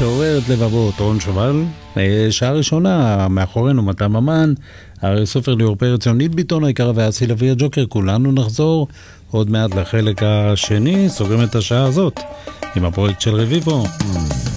משוררת לבבות, רון שובל. שעה ראשונה, מאחורינו מתן ממן, הרי סופר ליאור פרץ, יונית ביטון, העיקר והאציל אבי הג'וקר. כולנו נחזור עוד מעט לחלק השני. סוגרים את השעה הזאת עם הפרויקט של רביבו.